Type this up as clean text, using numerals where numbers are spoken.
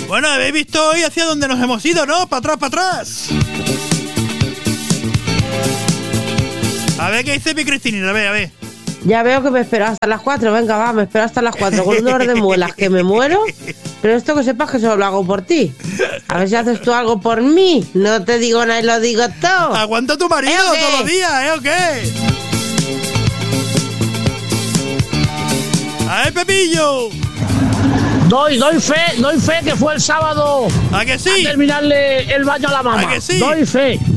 Bueno, habéis visto hoy hacia dónde nos hemos ido, ¿no? Para atrás, para atrás. A ver qué dice mi Cristinita, a ver. Ya veo que me espero hasta las 4. Venga, va, me espero hasta las 4 con un dolor de muelas que me muero. Pero esto que sepas que solo lo hago por ti. A ver si haces tú algo por mí. No te digo nada y lo digo todo. Aguanta tu marido todos los días, ¿O qué? A ver, Pepillo. Doy fe que fue el sábado. ¿A que sí? A terminarle el baño a la mamá. ¿A que sí? Doy fe.